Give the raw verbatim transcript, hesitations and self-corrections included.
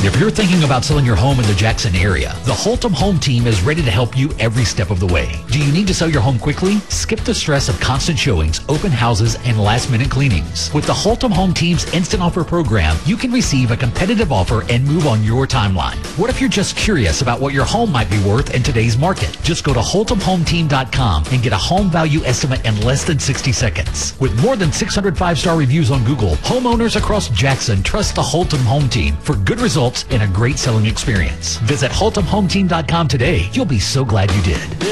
If you're thinking about selling your home in the Jackson area, the Holtom Home Team is ready to help you every step of the way. Do you need to sell your home quickly? Skip the stress of constant showings, open houses, and last-minute cleanings. With the Holtom Home Team's Instant Offer program, you can receive a competitive offer and move on your timeline. What if you're just curious about what your home might be worth in today's market? Just go to holtom home team dot com and get a home value estimate in less than sixty seconds. With more than six hundred five-star reviews on Google, homeowners across Jackson trust the Holtom Home Team for good results and a great selling experience. Visit holtom home team dot com today. You'll be so glad you did.